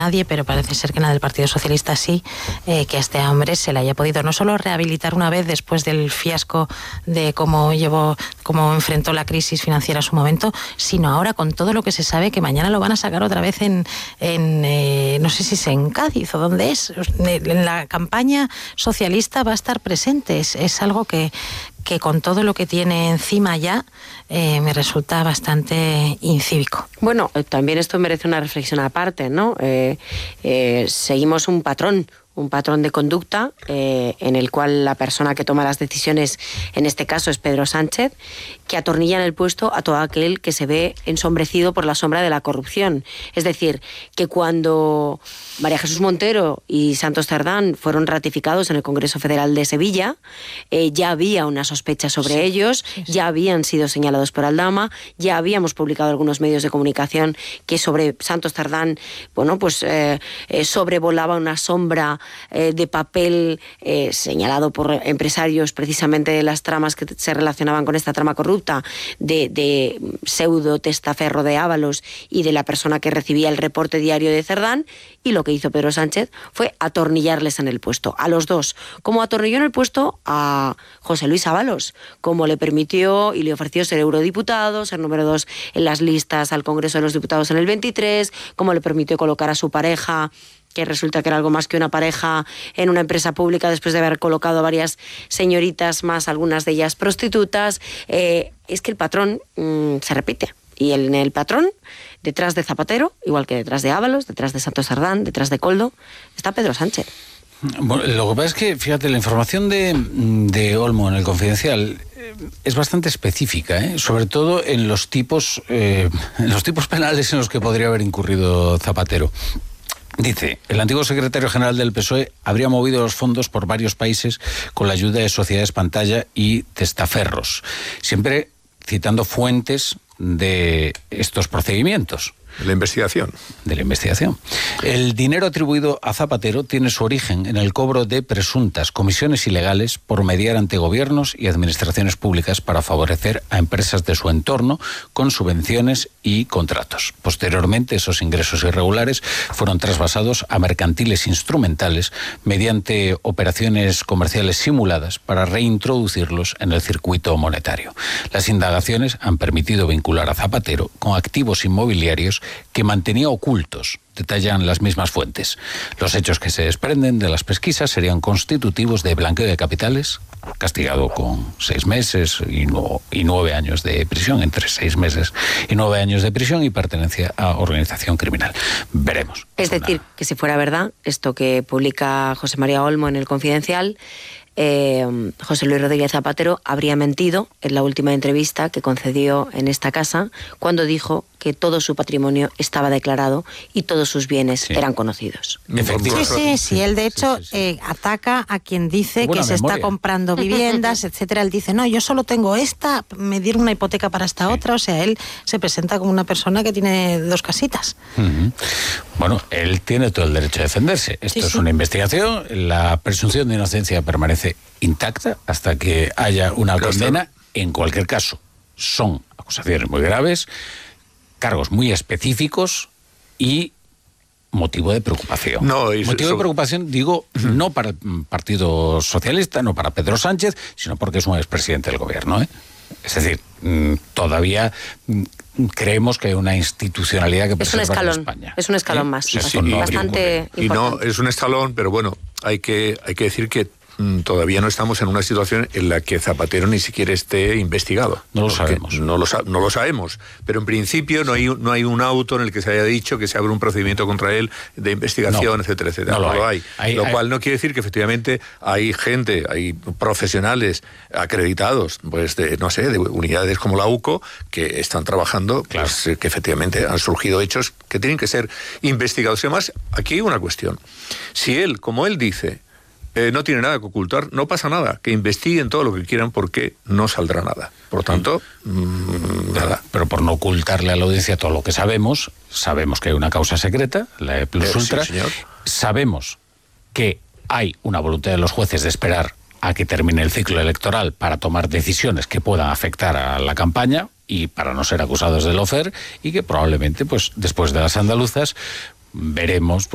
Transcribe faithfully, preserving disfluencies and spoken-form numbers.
nadie, pero parece ser que en la del Partido Socialista sí, eh, que a este hombre se le haya podido no solo rehabilitar una vez después del fiasco de cómo llevó, cómo enfrentó la crisis financiera en su momento, sino ahora con todo lo que se sabe que mañana lo van a sacar otra vez en, en eh, no sé si es en Cádiz o dónde es, en la campaña socialista va a estar presente, es, es algo que que con todo lo que tiene encima ya eh, me resulta bastante incívico. Bueno, también esto merece una reflexión aparte, ¿no? Eh, eh, seguimos un patrón, un patrón de conducta eh, en el cual la persona que toma las decisiones, en este caso es Pedro Sánchez, que atornilla en el puesto a todo aquel que se ve ensombrecido por la sombra de la corrupción. Es decir, que cuando María Jesús Montero y Santos Cerdán fueron ratificados en el Congreso Federal de Sevilla, eh, ya había una sospecha sobre sí, ellos, sí, sí. ya habían sido señalados por Aldama, ya habíamos publicado algunos medios de comunicación que sobre Santos Cerdán, bueno, pues eh, eh, sobrevolaba una sombra eh, de papel eh, señalado por empresarios precisamente de las tramas que se relacionaban con esta trama corrupta, de, de pseudo testaferro de Ábalos y de la persona que recibía el reporte diario de Cerdán, y lo que hizo Pedro Sánchez fue atornillarles en el puesto, a los dos, como atornilló en el puesto a José Luis Ábalos, como le permitió y le ofreció ser eurodiputado, ser número dos en las listas al Congreso de los Diputados en el veintitrés, como le permitió colocar a su pareja, que resulta que era algo más que una pareja, en una empresa pública después de haber colocado a varias señoritas más, algunas de ellas prostitutas. Eh, es que el patrón mmm, se repite. Y en el patrón, detrás de Zapatero, igual que detrás de Ábalos, detrás de Santos Cerdán, detrás de Koldo, está Pedro Sánchez. Bueno, lo que pasa es que, fíjate, la información de, de Olmo en el Confidencial eh, es bastante específica, ¿eh? Sobre todo en los tipos, eh, en los tipos penales en los que podría haber incurrido Zapatero. Dice, el antiguo secretario general del P S O E habría movido los fondos por varios países con la ayuda de sociedades pantalla y testaferros, siempre citando fuentes de estos procedimientos. De la investigación. De la investigación. El dinero atribuido a Zapatero tiene su origen en el cobro de presuntas comisiones ilegales por mediar ante gobiernos y administraciones públicas para favorecer a empresas de su entorno con subvenciones y contratos. Posteriormente, esos ingresos irregulares fueron trasvasados a mercantiles instrumentales mediante operaciones comerciales simuladas para reintroducirlos en el circuito monetario. Las indagaciones han permitido vincular a Zapatero con activos inmobiliarios que mantenía ocultos, detallan las mismas fuentes. Los hechos que se desprenden de las pesquisas serían constitutivos de blanqueo de capitales, castigado con seis meses y, no, y nueve años de prisión, entre seis meses y nueve años de prisión, y pertenencia a organización criminal. Veremos. Es decir, una... que si fuera verdad esto que publica José María Olmo en el Confidencial, Eh, José Luis Rodríguez Zapatero habría mentido en la última entrevista que concedió en esta casa cuando dijo que todo su patrimonio estaba declarado y todos sus bienes sí. eran conocidos. Sí, sí, sí, él de hecho sí, sí, sí. Eh, ataca a quien dice que se memoria. está comprando viviendas, etcétera. Él dice, no, yo solo tengo esta, me dieron una hipoteca para esta sí. otra, o sea, él se presenta como una persona que tiene dos casitas. Uh-huh. Bueno, él tiene todo el derecho a defenderse. Esto sí, es sí. una investigación, la presunción de inocencia permanece intacta hasta que haya una Pero condena. Está... En cualquier caso, son acusaciones muy graves, cargos muy específicos y motivo de preocupación. No, y motivo eso... de preocupación, digo, uh-huh. no para el Partido Socialista, no para Pedro Sánchez, sino porque es un expresidente del gobierno, ¿eh? Es decir, todavía creemos que hay una institucionalidad que preserva en España. Es un escalón ¿Eh? más, sí, bastante, sí, bastante y no es un escalón, pero bueno, hay que hay que decir que todavía no estamos en una situación en la que Zapatero ni siquiera esté investigado. No lo sabemos. No lo, no lo sabemos. Pero en principio no hay, no hay un auto en el que se haya dicho que se abre un procedimiento contra él de investigación, no, etcétera, etcétera. No, no lo hay. hay. hay lo hay, cual hay. no quiere decir que efectivamente hay gente, hay profesionales acreditados, pues de, no sé, de unidades como la U C O, que están trabajando, claro. pues, que efectivamente han surgido hechos que tienen que ser investigados. Y además, aquí hay una cuestión. Si él, como él dice, Eh, no tiene nada que ocultar, no pasa nada, que investiguen todo lo que quieran porque no saldrá nada. Por tanto, mmm, nada. Pero por no ocultarle a la audiencia todo lo que sabemos, sabemos que hay una causa secreta, la E Plus Ultra, sí, sabemos que hay una voluntad de los jueces de esperar a que termine el ciclo electoral para tomar decisiones que puedan afectar a la campaña y para no ser acusados de lawfare, y que probablemente, pues después de las andaluzas, veremos... Pues,